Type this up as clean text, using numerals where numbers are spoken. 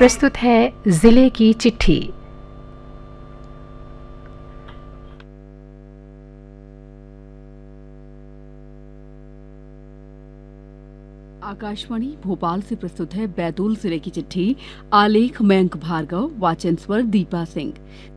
प्रस्तुत है जिले की चिट्ठी। आकाशवाणी भोपाल से प्रस्तुत है बैतूल जिले की चिट्ठी। आलेख मयंक भार्गव, वाचन स्वर दीपा सिंह।